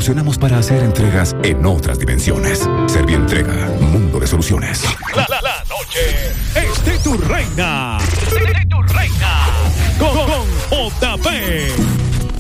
evolucionamos para hacer entregas en otras dimensiones. Servientrega, mundo de soluciones. La noche es de tu reina. Es de tu reina. Con JP.